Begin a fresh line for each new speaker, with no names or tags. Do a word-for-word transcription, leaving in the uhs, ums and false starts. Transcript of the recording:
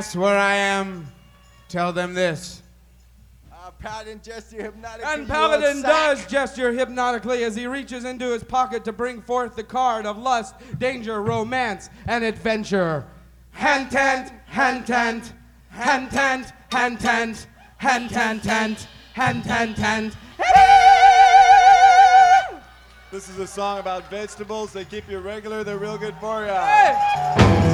That's where I am. Tell them this.
Uh, Paladin gesture hypnotically.
And
you
Paladin
old
does
sack.
gesture hypnotically as he reaches into his pocket to bring forth the card of lust, danger, romance, and adventure. Hand tent, hand tent, hand tent, hand tent, hand tent, tent, hand tent, tent.
This is a song about vegetables. They keep you regular. They're real good for you.
Hey!